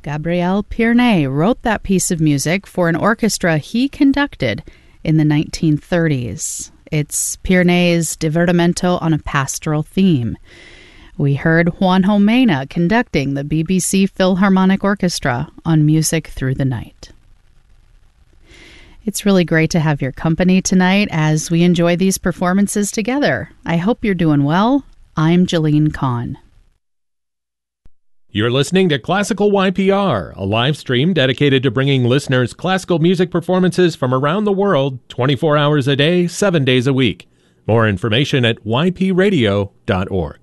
Gabriel Pierney wrote that piece of music for an orchestra he conducted in the 1930s. It's Pierney's divertimento on a pastoral theme. We heard Juanjo Mena conducting the BBC Philharmonic Orchestra on Music Through the Night. It's really great to have your company tonight as we enjoy these performances together. I hope you're doing well. I'm Jalene Kahn. You're listening to Classical YPR, a live stream dedicated to bringing listeners classical music performances from around the world 24 hours a day, 7 days a week. More information at ypradio.org.